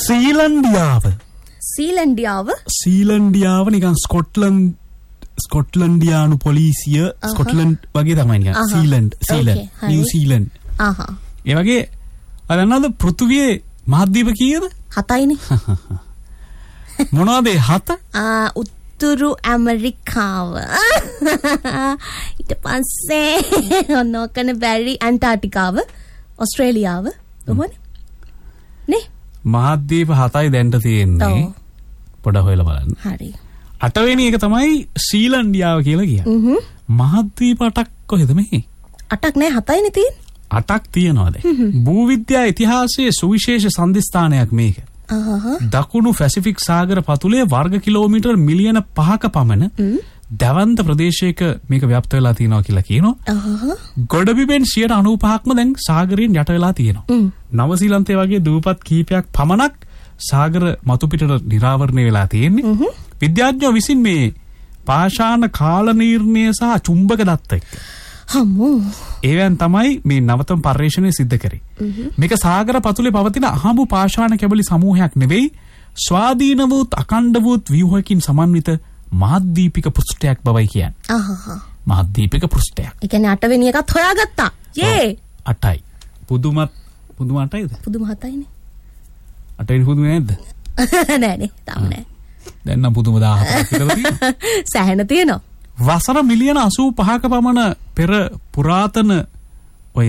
සීලන්ඩියාව නිකන් ස්කොට්ලන්ඩියානු පොලිසිය ස්කොට්ලන්ඩ් වගේ තමයි නිකන් සීලන්ඩ් නිව්සීලන්ඩ් ඒ වගේ අරනද පෘථුවියේ මහද්වීප කීයද 7යිනේ මොනවද 7 උතුරු ඇමරිකාව ඊට පස්සේ ඔන්නෝකන බැරි ඇන්ටාර්ටිකාව ඔස්ට්‍රේලියාව කොහොමද නේ මහද්වීප 7යි දැන්ට තියෙන්නේ පොඩ හොයලා බලන්න හරි 8 වෙනි එක තමයි ශ්‍රීලන්ඩියාව කියලා කියන්නේ මහද්වීප 8ක් කොහෙද මේ 8ක් නෑ 7යිනේ තියෙන්නේ 8ක් තියනවාද භූවිද්‍යා ඉතිහාසයේ සුවිශේෂ සම්දිස්ථානයක් මේක දකුණු පැසිෆික් සාගර පතුලේ වර්ග කිලෝමීටර් මිලියන 5ක පමණ දවන්ත ප්‍රදේශයක මේක ව්‍යාප්ත වෙලා තියෙනවා කියලා කියනවා. ගොඩබිමෙන් 95%ක්ම දැන් සාගරයෙන් යට වෙලා තියෙනවා. නවසීලන්තයේ වගේ දූපත් කීපයක් පමණක් සාගර මතු පිටට නිරාවරණය වෙලා තියෙන්නේ. විද්‍යාඥයෝ විසින් මේ පාෂාණ කාල නිර්ණය සහ චුම්බක දත්ත එක්ක ඒවෙන් තමයි මේ නවතම පර්යේෂණය සිද්ධ කරේ. මේක සාගර පතුලේ පවතින අහඹු පාෂාණ කැබලි සමූහයක් නෙවෙයි ස්වාධීන වූත් අඛණ්ඩ වූත් ව්‍යුහයකින් සමන්විත මහද්වීපික පෘෂ්ඨයක් බවයි කියන්නේ. මහද්වීපික පෘෂ්ඨයක්. ඒ කියන්නේ 8 වෙනි එකත් හොයාගත්තා. යේ 8යි. පුදුම 8යිද? පුදුම 7යිනේ. 8 වෙනි පුදුම නේද? නෑනේ. තාම නෑ. දැන් නම් පුදුම 14ක් විතර තියෙනවා. සැහැණ තියෙනවා. වසර මිලියන 85ක පමණ පෙර පුරාතන ඔය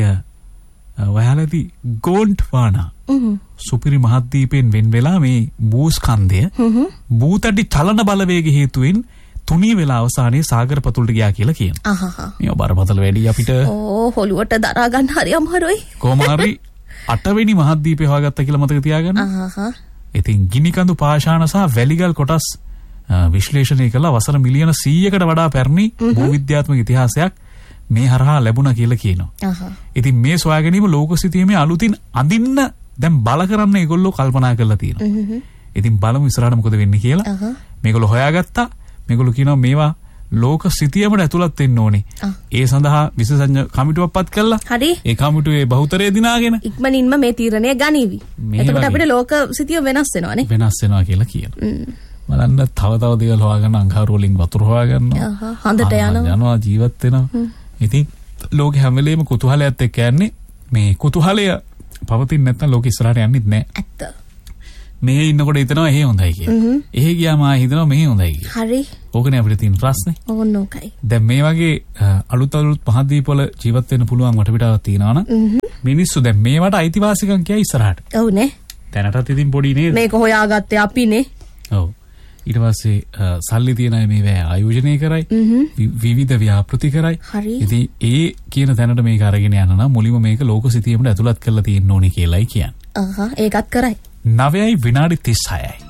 වයලදී ගෝන්ඩ්වානා සුපිරි මහද්වීපයෙන් වෙන් වෙලා මේ භූස්කන්ධය භූතටි චලන බලවේග හේතුවෙන් තුනී වෙලා අවසානයේ සාගර පතුලට ගියා කියලා කියනවා. මේ බරපතල වැඩි අපිට හොලුවට දරා ගන්න හරි අමාරුයි. කොහොම හරි 8 වෙනි මහද්වීපය හොයාගත්තා කියලා මතක තියාගන්න. ඉතින් ගිනිකඳු පාෂාණ සහ වැලිගල් කොටස් විශ්ලේෂණය කළා වසර මිලියන 100කට වඩා පැරණි භූවිද්‍යාත්මක ඉතිහාසයක් මේ හරහා ලැබුණා කියලා කියනවා. ඉතින් මේ සොයා ගැනීම ලෝක සිතියමේ අලුතින් අඳින්න දැන් බල කරන්න ඒගොල්ලෝ කල්පනා කරලා තියෙනවා. ඉතින් බලමු ඉස්සරහට මොකද වෙන්නේ කියලා. මේගොල්ලෝ හොයාගත්තා. මේගොල්ලෝ කියනවා මේවා ලෝක සිතියමට ඇතුළත් වෙන්න ඕනේ. ඒ සඳහා විශේෂඥ කමිටුවක් පත් කළා. හරි. ඒ කමිටුවේ බහුතරය දිනාගෙන ඉක්මනින්ම මේ තීරණය ගනිවි. එතකොට අපිට ලෝක සිතිය වෙනස් වෙනවානේ. වෙනස් වෙනවා කියලා කියනවා. බලන්න තව දේවල් හොයාගන්න අංගහරු වලින් වතුර හොයාගන්නවා. හඳට යනවා ජීවත් වෙනවා. ඉතින් ලෝකෙ හැම වෙලේම කුතුහලයත් එක්ක යන්නේ. මේ කුතුහලය පවතින්නේ නැත්නම් ලෝකෙ ඉස්සරහට යන්නෙත් නැහැ. ඇත්ත. මේ ඉන්නකොට හිතනවා එහෙ හොඳයි කියලා. එහෙ ගියාම හිතනවා මෙහෙ හොඳයි කියලා. හරි. ඕකනේ අපිට තියෙන ප්‍රශ්නේ. ඕනෝකයි. දැන් මේ වගේ අලුත් මහද්වීපවල ජීවත් වෙන්න පුළුවන් වටපිටාවක් තියෙනවා නම් මිනිස්සු දැන් මේවට අයිතිවාසිකම් කියයි ඉස්සරහට. ඔව් නේ. දැනටත් ඉතින් පොඩි නේද? මේක හොයාගත්තේ අපිනේ. ඔව්. ඊට පස්සේ සල්ලි තියන අය මේවා ආයෝජනය කරයි විවිධ ව්‍යාපෘති කරයි. ඉතින් ඒ කියන තැනට මේක අරගෙන යන නම් මුලින්ම මේක ලෝක සිතියමට ඇතුළත් කරලා තියෙන්න ඕනේ කියලායි කියන්නේ. ඒකත් කරයි. 9යි විනාඩි 36යි.